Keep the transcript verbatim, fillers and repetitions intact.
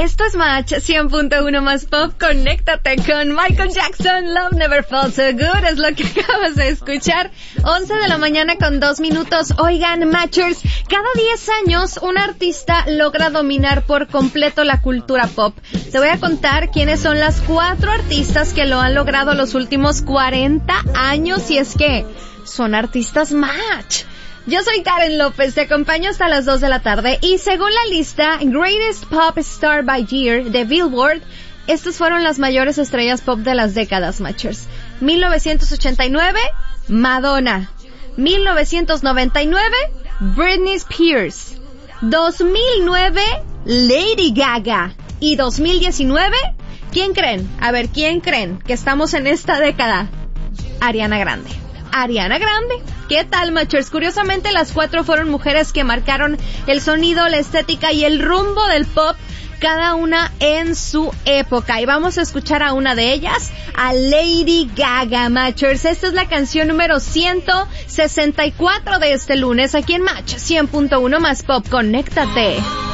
Esto es Match cien punto uno más Pop. Conéctate con Michael Jackson. Love Never Felt So Good es lo que acabas de escuchar. once de la mañana con dos minutos. Oigan, Matchers, cada diez años un artista logra dominar por completo la cultura pop. Te voy a contar quiénes son las cuatro artistas que lo han logrado los últimos cuarenta años, y es que son artistas Match. Yo soy Karen López, te acompaño hasta las dos de la tarde, y según la lista Greatest Pop Star by Year de Billboard, estas fueron las mayores estrellas pop de las décadas, Matchers. mil novecientos ochenta y nueve, Madonna. mil novecientos noventa y nueve, Britney Spears. dos mil nueve, Lady Gaga. Y dos mil diecinueve, ¿quién creen? A ver, ¿quién creen que estamos en esta década? Ariana Grande. Ariana Grande. ¿Qué tal, Matchers? Curiosamente, las cuatro fueron mujeres que marcaron el sonido, la estética y el rumbo del pop, cada una en su época. Y vamos a escuchar a una de ellas, a Lady Gaga, Matchers. Esta es la canción número ciento sesenta y cuatro de este lunes, aquí en Match cien punto uno más Pop. Conéctate.